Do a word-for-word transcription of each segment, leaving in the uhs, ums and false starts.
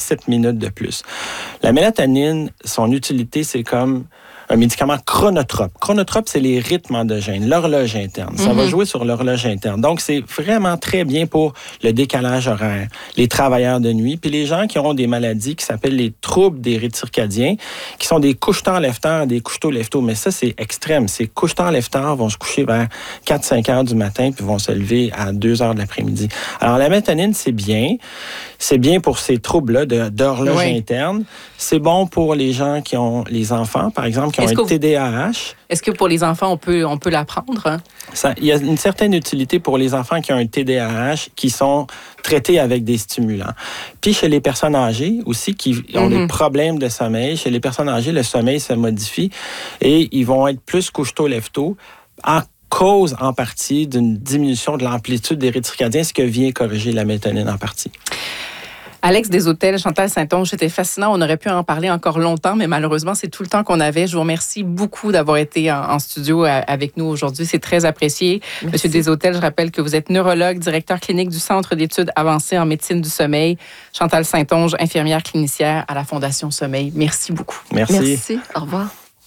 sept minutes de plus. La mélatonine, son utilité, c'est comme un médicament chronotrope. Chronotrope, c'est les rythmes endogènes, l'horloge interne. Ça mm-hmm. va jouer sur l'horloge interne. Donc, c'est vraiment très bien pour le décalage horaire, les travailleurs de nuit, puis les gens qui ont des maladies qui s'appellent les troubles des rythmes circadiens, qui sont des couche-temps lève-tard, des couche-tôt lève-tôt. Mais ça, c'est extrême. Ces couche-temps lève-tard vont se coucher vers quatre à cinq heures du matin, puis vont se lever à deux heures de l'après-midi. Alors, la mélatonine, c'est bien. C'est bien pour ces troubles-là de, d'horloge oui. interne. C'est bon pour les gens qui ont les enfants, par exemple, qui ont un T D A H. Est-ce que pour les enfants, on peut, on peut l'apprendre? Hein? Ça, il y a une certaine utilité pour les enfants qui ont un T D A H qui sont traités avec des stimulants. Puis chez les personnes âgées aussi qui ont mm-hmm. des problèmes de sommeil, chez les personnes âgées, le sommeil se modifie et ils vont être plus couche-tôt, lève-tôt à cause en partie d'une diminution de l'amplitude des rythmes circadiens, ce que vient corriger la mélatonine en partie. Alex Deshôtels, Chantal Saint-Onge, c'était fascinant. On aurait pu en parler encore longtemps, mais malheureusement, c'est tout le temps qu'on avait. Je vous remercie beaucoup d'avoir été en, en studio avec nous aujourd'hui. C'est très apprécié. Merci. Monsieur Deshôtels, je rappelle que vous êtes neurologue, directeur clinique du Centre d'études avancées en médecine du sommeil. Chantal Saint-Onge, infirmière clinicienne à la Fondation Sommeil. Merci beaucoup. Merci. Merci. Au revoir.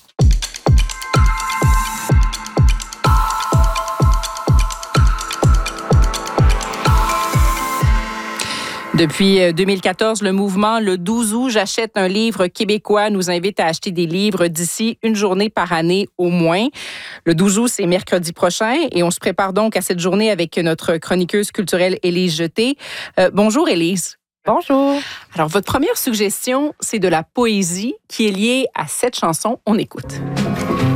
Depuis deux mille quatorze, le mouvement Le douze août, j'achète un livre québécois nous invite à acheter des livres d'ici une journée par année au moins. Le douze août, c'est mercredi prochain et on se prépare donc à cette journée avec notre chroniqueuse culturelle Élise Jeté. Euh, bonjour Élise. Bonjour. Alors, votre première suggestion, c'est de la poésie qui est liée à cette chanson. On écoute.